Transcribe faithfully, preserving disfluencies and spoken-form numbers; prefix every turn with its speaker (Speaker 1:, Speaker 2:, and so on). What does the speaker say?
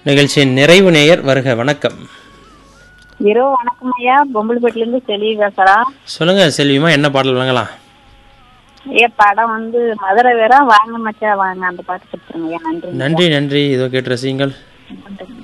Speaker 1: நிகழ்ச்சியின் நிறைவு நேயர் வருக. வணக்கம்.
Speaker 2: இரவு வணக்கம் ஐயா. பொம்பல்பேட்டிலேருந்து செல்வி பேசுறோம்.
Speaker 1: சொல்லுங்க செல்விமா, என்ன பாடல் வாங்கலாம்?
Speaker 2: ஐயா படம் வந்து மதுரை வேற வாங்க மச்சா வாங்க அந்த பாட்டு கொடுத்துருங்க ஐயா. நன்றி
Speaker 1: நன்றி நன்றி. இதோ கேட்டு ரசியுங்கள்.
Speaker 2: நன்றி.